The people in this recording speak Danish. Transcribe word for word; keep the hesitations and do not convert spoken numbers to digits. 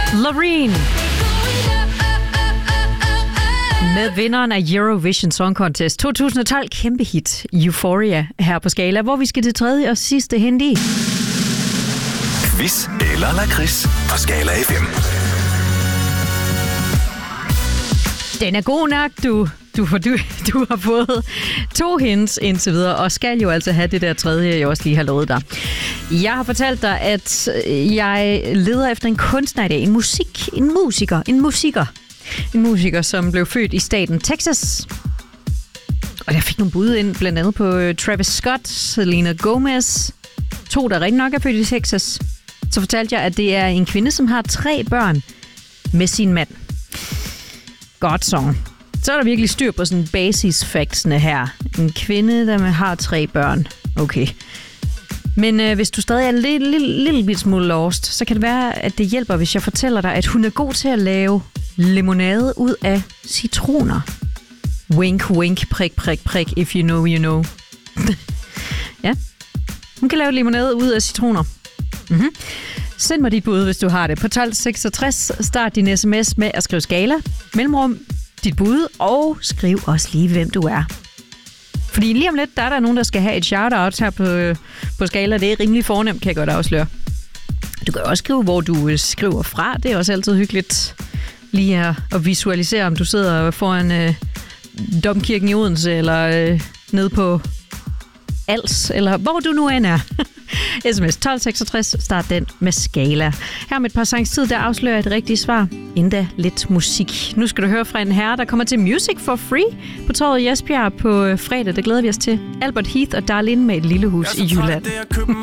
Loreen med vinderen af Eurovision Song Contest to tusind og tolv, kæmpe hit Euphoria her på Skala, hvor vi skal til tredje og sidste hindi. Quiz eller lakrids på Skala F M. Den er god nok, du. Du, du, du har fået to hints indtil videre, og skal jo altså have det der tredje, jeg også lige har lovet dig. Jeg har fortalt dig, at jeg leder efter en kunstner i dag. En musik, en musiker, en musiker. En musiker, som blev født i staten Texas. Og jeg fik nogle bud ind, blandt andet på Travis Scott, Selena Gomez. To, der rigtig nok er født i Texas. Så fortalte jeg, at det er en kvinde, som har tre børn med sin mand. Godt så. Så er der virkelig styr på sådan basis-factsene her. En kvinde, der har tre børn. Okay. Men øh, hvis du stadig er en lille, lille, lille bit smule lost, så kan det være, at det hjælper, hvis jeg fortæller dig, at hun er god til at lave limonade ud af citroner. Wink, wink, prik, prik, prik, if you know, you know. Ja. Hun kan lave limonade ud af citroner. Mm-hmm. Send mig dit bud, hvis du har det. På tolv seksogtres, start din sms med at skrive Skala, mellemrum, dit bud, og skriv også lige, hvem du er. Fordi lige om lidt, der er der nogen, der skal have et shout-out her på, på Skala. Det er rimelig fornemt, kan jeg godt afsløre. Du kan også skrive, hvor du skriver fra. Det er også altid hyggeligt lige at, at visualisere, om du sidder foran øh, Domkirken i Odense, eller øh, nede på Als, eller hvor du nu end er. sms tolv seksogtres, start den med Skala. Her om et par sangs tid, der afslører jeg et rigtigt svar. Endda lidt musik. Nu skal du høre fra en herre, der kommer til Music for Free på torvet i Esbjerg på fredag. Det glæder vi os til. Albert Heath og Darlene med et lille hus i Jylland.